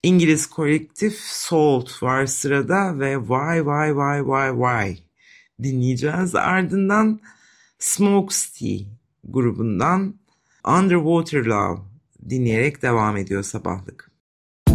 İngiliz kolektif Salt var sırada ve Why dinleyeceğiz. Ardından Smokestea grubundan Underwater Love dinleyerek devam ediyor sabahlık.